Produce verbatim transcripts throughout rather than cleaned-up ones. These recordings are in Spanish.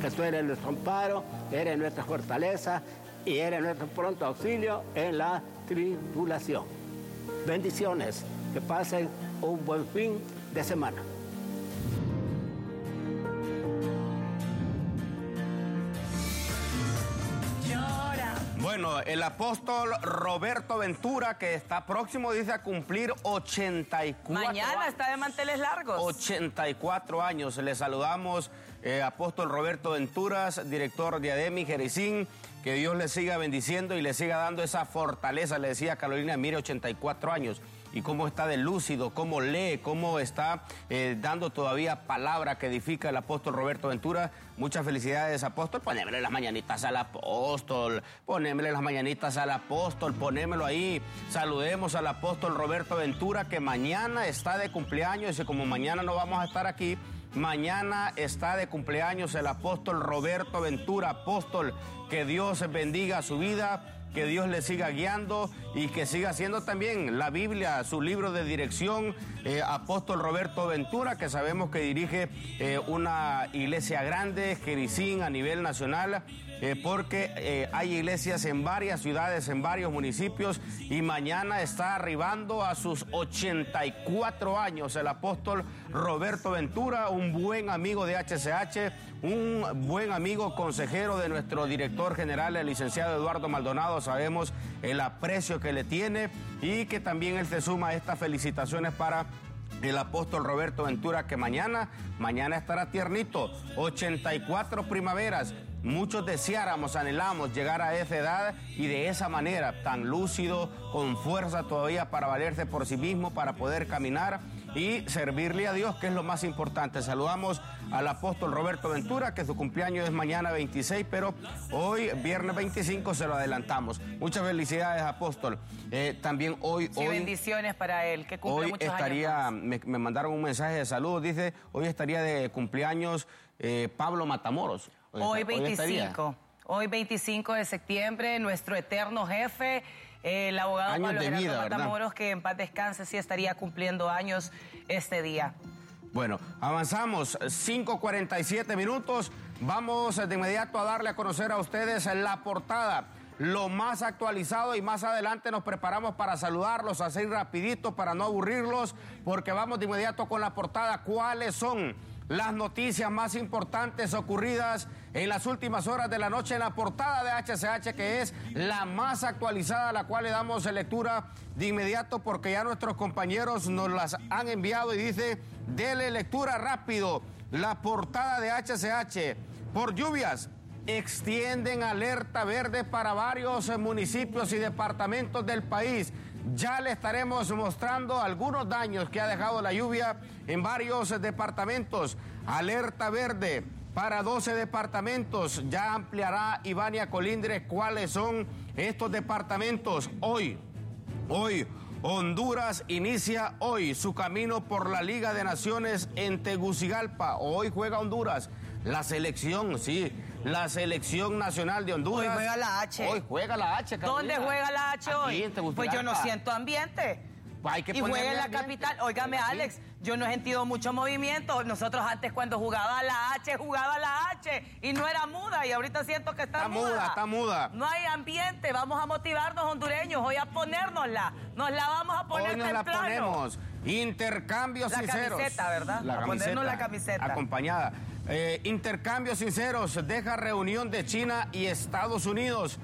porque tú eres nuestro amparo, eres nuestra fortaleza y eres nuestro pronto auxilio en la tribulación. Bendiciones, que pasen un buen fin de semana. Bueno, el apóstol Roberto Ventura, que está próximo, dice, a cumplir ochenta y cuatro Mañana años. está de manteles largos. ochenta y cuatro años. Le saludamos, eh, apóstol Roberto Venturas, director de Ademi Jericín. Que Dios le siga bendiciendo y le siga dando esa fortaleza. Le decía Carolina, mire, ochenta y cuatro años. Y cómo está de lúcido, cómo lee, cómo está eh, dando todavía palabra que edifica el apóstol Roberto Ventura. Muchas felicidades, apóstol. Ponémele las mañanitas al apóstol, ponémele las mañanitas al apóstol, ponémelo ahí. Saludemos al apóstol Roberto Ventura, que mañana está de cumpleaños, y como mañana no vamos a estar aquí, mañana está de cumpleaños el apóstol Roberto Ventura. Apóstol, que Dios bendiga su vida, que Dios le siga guiando y que siga haciendo también la Biblia, su libro de dirección, eh, apóstol Roberto Ventura, que sabemos que dirige eh, una iglesia grande, Jericín, a nivel nacional, eh, porque eh, hay iglesias en varias ciudades, en varios municipios, y mañana está arribando a sus ochenta y cuatro años el apóstol Roberto Ventura, un buen amigo de H C H, un buen amigo consejero de nuestro director general, el licenciado Eduardo Maldonado. Sabemos el aprecio que le tiene y que también él se suma a estas felicitaciones para el apóstol Roberto Ventura, que mañana, mañana estará tiernito, ochenta y cuatro primaveras. Muchos deseáramos, anhelamos llegar a esa edad y de esa manera, tan lúcido, con fuerza todavía para valerse por sí mismo, para poder caminar y servirle a Dios, que es lo más importante. Saludamos al apóstol Roberto Ventura, que su cumpleaños es mañana veintiséis, pero hoy, viernes veinticinco, se lo adelantamos. Muchas felicidades, apóstol. Eh, también hoy... Sí, hoy bendiciones para él, que cumple hoy muchos estaría, años. me, me mandaron un mensaje de saludos, dice, hoy estaría de cumpleaños eh, Pablo Matamoros. Hoy, hoy veinticinco. Hoy Hoy veinticinco de septiembre, nuestro eterno jefe, eh, el abogado Años Pablo de Gerardo vida, Matamoros, ¿verdad? que en paz descanse, sí estaría cumpliendo años este día. Bueno, avanzamos, cinco cuarenta y siete minutos, vamos de inmediato a darle a conocer a ustedes la portada, lo más actualizado, y más adelante nos preparamos para saludarlos así rapidito para no aburrirlos, porque vamos de inmediato con la portada. ¿Cuáles son las noticias más importantes ocurridas en las últimas horas de la noche en la portada de H C H, que es la más actualizada, a la cual le damos lectura de inmediato porque ya nuestros compañeros nos las han enviado? Y dice, dele lectura rápido, la portada de H C H. Por lluvias, extienden alerta verde para varios municipios y departamentos del país. Ya le estaremos mostrando algunos daños que ha dejado la lluvia en varios departamentos. Alerta verde para doce departamentos. Ya ampliará Ivania Colindres cuáles son estos departamentos. Hoy, hoy, Honduras inicia hoy su camino por la Liga de Naciones en Tegucigalpa. Hoy juega Honduras. La selección, sí, la selección nacional de Honduras. Hoy juega la H. Hoy juega la H, Carolina. ¿Dónde juega la H hoy? Aquí en Tegucigalpa. Pues yo no siento ambiente. Pues hay que y juega en la ambiente. capital. Óigame, Sí. Alex, yo no he sentido mucho movimiento. Nosotros antes, cuando jugaba la H, jugaba la H y no era muda, y ahorita siento que está, Está muda, está muda. No hay ambiente. Vamos a motivarnos, hondureños, hoy a ponérnosla. Nos la vamos a poner Hoy nos la temprano. ponemos. Intercambios La sinceros. camiseta, ¿verdad? La A camiseta. ponernos la camiseta. Acompañada. Eh, intercambios sinceros. Deja reunión de China y Estados Unidos.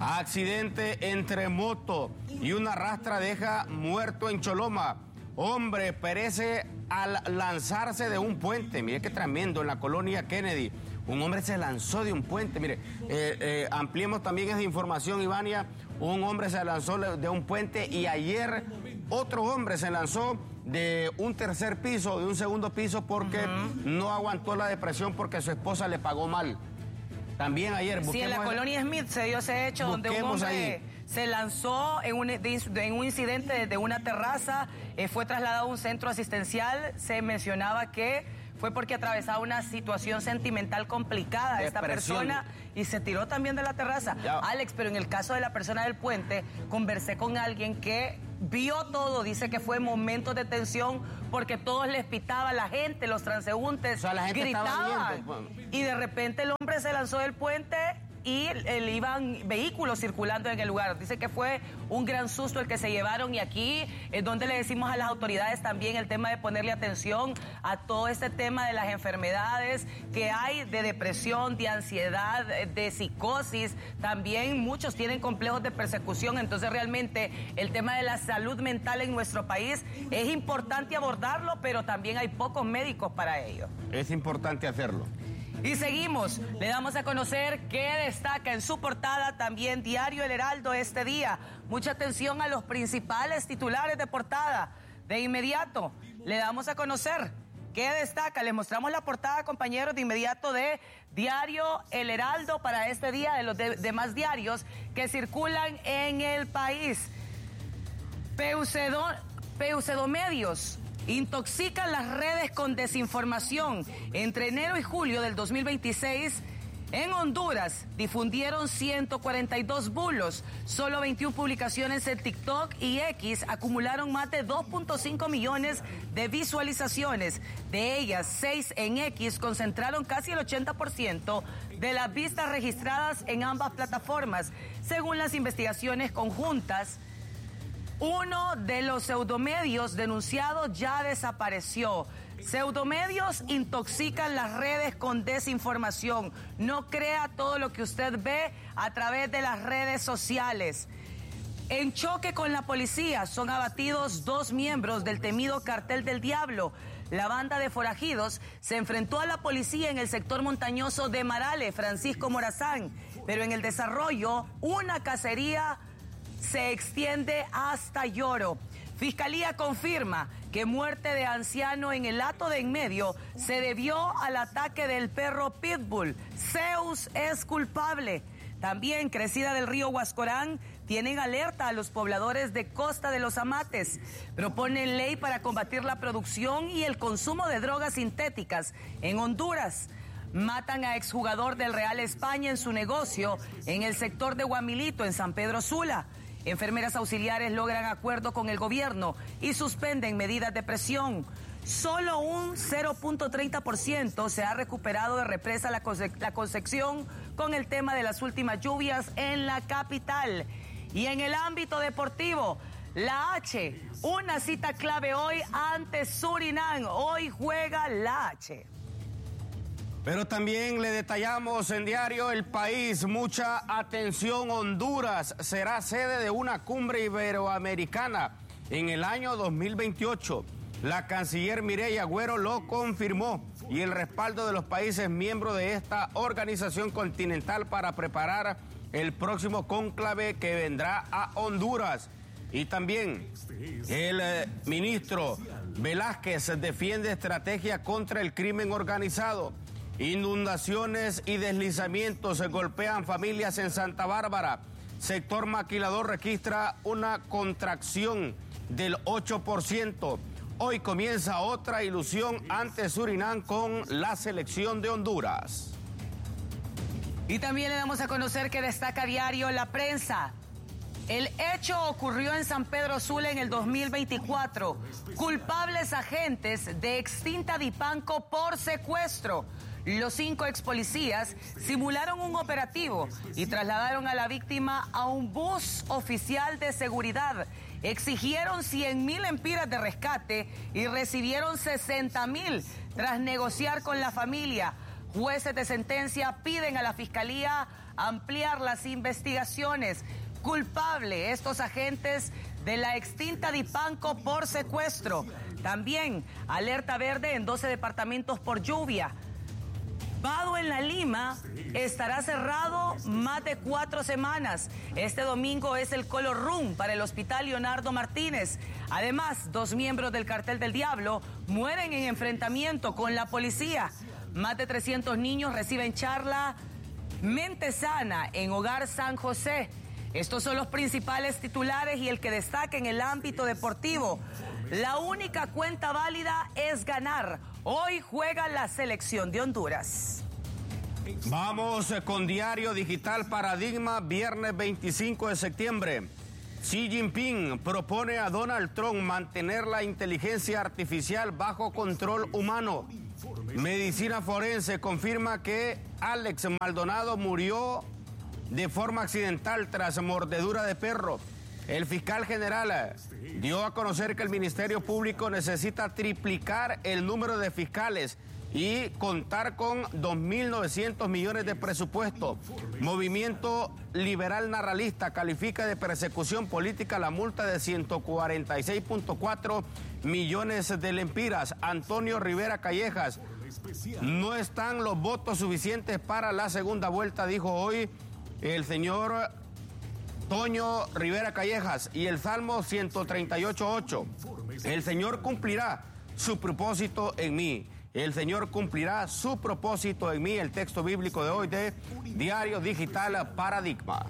Accidente entre moto y una rastra deja muerto en Choloma. Hombre perece al lanzarse de un puente. Mire qué tremendo, en la colonia Kennedy. Un hombre se lanzó de un puente. Mire, eh, eh, ampliemos también esa información, Ivania. Un hombre se lanzó de un puente y ayer otro hombre se lanzó de un tercer piso, de un segundo piso, porque uh-huh. no aguantó la depresión porque su esposa le pagó mal. También ayer... Sí, en la colonia Smith se dio ese hecho donde un hombre ahí. se lanzó en un, de, en un incidente desde una terraza, eh, fue trasladado a un centro asistencial. Se mencionaba que fue porque atravesaba una situación sentimental complicada esta persona y se tiró también de la terraza. Ya. Alex, pero en el caso de la persona del puente, conversé con alguien que vio todo, dice que fue momentos de tensión porque todos les pitaba la gente, los transeúntes, o sea, la gente gritaban. estaba viendo. Y de repente el hombre se lanzó del puente y el, iban vehículos circulando en el lugar. Dice que fue un gran susto el que se llevaron, y aquí es donde le decimos a las autoridades también el tema de ponerle atención a todo este tema de las enfermedades que hay, de depresión, de ansiedad, de psicosis. También muchos tienen complejos de persecución, entonces realmente el tema de la salud mental en nuestro país es importante abordarlo, pero también hay pocos médicos para ello. Es importante hacerlo. Y seguimos, le damos a conocer qué destaca en su portada también Diario El Heraldo este día. Mucha atención a los principales titulares de portada. De inmediato, le damos a conocer qué destaca. Les mostramos la portada, compañeros, de inmediato de Diario El Heraldo para este día, de los de, demás diarios que circulan en el país. Peucedo, Peucedomedios intoxican las redes con desinformación. Entre enero y julio del dos mil veintiséis, en Honduras difundieron ciento cuarenta y dos bulos. Solo veintiuna publicaciones en TikTok y X acumularon más de dos punto cinco millones de visualizaciones. De ellas, seis en X concentraron casi el ochenta por ciento de las vistas registradas en ambas plataformas. Según las investigaciones conjuntas, uno de los pseudomedios denunciados ya desapareció. Pseudomedios intoxican las redes con desinformación. No crea todo lo que usted ve a través de las redes sociales. En choque con la policía son abatidos dos miembros del temido Cartel del Diablo. La banda de forajidos se enfrentó a la policía en el sector montañoso de Marale, Francisco Morazán, pero en el desarrollo una cacería se extiende hasta Lloro. Fiscalía confirma que muerte de anciano en el Hato de Enmedio se debió al ataque del perro Pitbull. Zeus es culpable. También Crecida del Río Huascorán tienen alerta a los pobladores de Costa de los Amates. Proponen ley para combatir la producción y el consumo de drogas sintéticas en Honduras. Matan a exjugador del Real España en su negocio en el sector de Guamilito, en San Pedro Sula. Enfermeras auxiliares logran acuerdo con el gobierno y suspenden medidas de presión. Solo un cero punto treinta por ciento se ha recuperado de represa la, Conce- la Concepción con el tema de las últimas lluvias en la capital. Y en el ámbito deportivo, la H, una cita clave hoy ante Surinam. Hoy juega la H. Pero también le detallamos en Diario El País, mucha atención, Honduras será sede de una cumbre iberoamericana en el año dos mil veintiocho. La canciller Mireya Agüero lo confirmó y el respaldo de los países miembros de esta organización continental para preparar el próximo cónclave que vendrá a Honduras. Y también el eh, ministro Velázquez defiende estrategia contra el crimen organizado. Inundaciones y deslizamientos golpean familias en Santa Bárbara. Sector maquilador registra una contracción del ocho por ciento. Hoy comienza otra ilusión ante Surinam con la selección de Honduras. Y también le damos a conocer que destaca Diario La Prensa. El hecho ocurrió en San Pedro Sula en el dos mil veinticuatro. Culpables agentes de extinta Dipanco por secuestro. Los cinco ex policías simularon un operativo y trasladaron a la víctima a un bus oficial de seguridad. Exigieron cien mil empiras de rescate y recibieron sesenta mil tras negociar con la familia. Jueces de sentencia piden a la Fiscalía ampliar las investigaciones. Culpable estos agentes de la extinta Dipanco por secuestro. También alerta verde en doce departamentos por lluvia. Vado en La Lima estará cerrado más de cuatro semanas. Este domingo es el Color Run para el Hospital Leonardo Martínez. Además, dos miembros del Cartel del Diablo mueren en enfrentamiento con la policía. Más de trescientos niños reciben charla Mente Sana en Hogar San José. Estos son los principales titulares y el que destaca en el ámbito deportivo. La única cuenta válida es ganar. Hoy juega la selección de Honduras. Vamos con Diario Digital Paradigma, viernes veinticinco de septiembre. Xi Jinping propone a Donald Trump mantener la inteligencia artificial bajo control humano. Medicina forense confirma que Alex Maldonado murió de forma accidental tras mordedura de perro. El fiscal general dio a conocer que el Ministerio Público necesita triplicar el número de fiscales y contar con dos mil novecientos millones de presupuesto. Movimiento Liberal Narralista califica de persecución política la multa de ciento cuarenta y seis punto cuatro millones de lempiras. Antonio Rivera Callejas: no están los votos suficientes para la segunda vuelta, dijo hoy el señor Toño Rivera Callejas. Y el Salmo ciento treinta y ocho, ocho: el Señor cumplirá su propósito en mí. El Señor cumplirá su propósito en mí. El texto bíblico de hoy de Diario Digital Paradigma.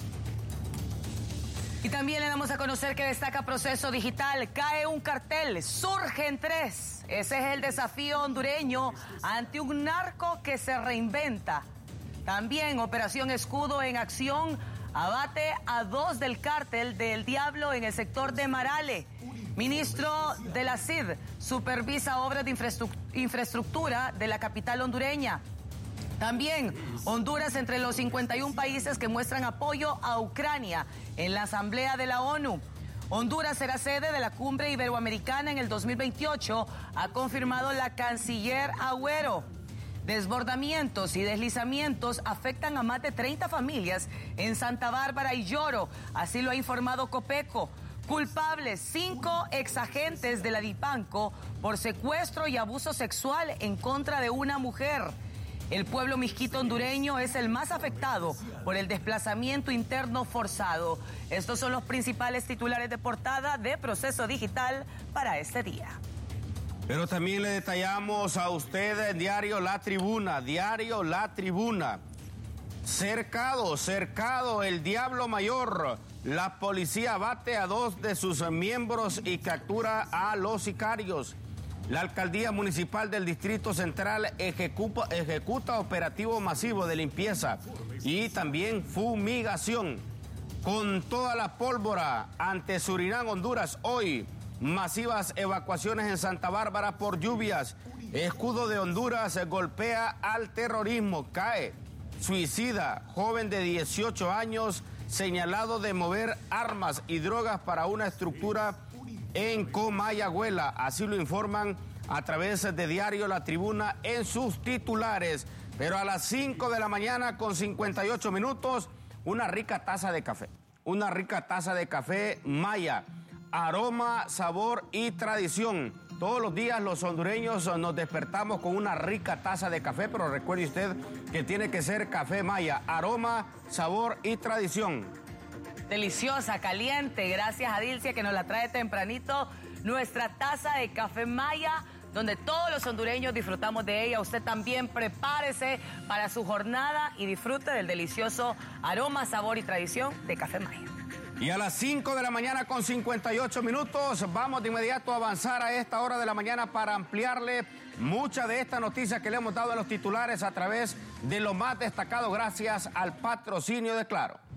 Y también le damos a conocer que destaca Proceso Digital. Cae un cartel, surgen tres. Ese es el desafío hondureño ante un narco que se reinventa. También Operación Escudo en acción. Abate a dos del cártel del Diablo en el sector de Marale. Ministro de la C I D supervisa obras de infraestructura de la capital hondureña. También Honduras entre los cincuenta y un países que muestran apoyo a Ucrania en la Asamblea de la ONU. Honduras será sede de la Cumbre Iberoamericana en el dos mil veintiocho, ha confirmado la canciller Agüero. Desbordamientos y deslizamientos afectan a más de treinta familias en Santa Bárbara y Lloro, así lo ha informado Copeco. Culpables, cinco exagentes de la Dipanco por secuestro y abuso sexual en contra de una mujer. El pueblo misquito hondureño es el más afectado por el desplazamiento interno forzado. Estos son los principales titulares de portada de Proceso Digital para este día. Pero también le detallamos a usted en Diario La Tribuna, Diario La Tribuna. Cercado, cercado el Diablo Mayor. La policía abate a dos de sus miembros y captura a los sicarios. La Alcaldía Municipal del Distrito Central ejecuta, ejecuta operativo masivo de limpieza y también fumigación. Con toda la pólvora ante Surinam, Honduras, hoy masivas evacuaciones en Santa Bárbara por lluvias. Escudo de Honduras golpea al terrorismo, cae. Suicida, joven de dieciocho años, señalado de mover armas y drogas para una estructura en Comayagüela. Así lo informan a través de Diario La Tribuna en sus titulares. Pero a las cinco de la mañana con cincuenta y ocho minutos, una rica taza de café. Una rica taza de café Maya. Aroma, sabor y tradición. Todos los días los hondureños nos despertamos con una rica taza de café, pero recuerde usted que tiene que ser café Maya. Aroma, sabor y tradición. Deliciosa, caliente. Gracias a Dilcia que nos la trae tempranito. Nuestra taza de café Maya, donde todos los hondureños disfrutamos de ella. Usted también prepárese para su jornada y disfrute del delicioso aroma, sabor y tradición de café Maya. Y a las cinco de la mañana con cincuenta y ocho minutos vamos de inmediato a avanzar a esta hora de la mañana para ampliarle muchas de estas noticias que le hemos dado en los titulares a través de lo más destacado gracias al patrocinio de Claro.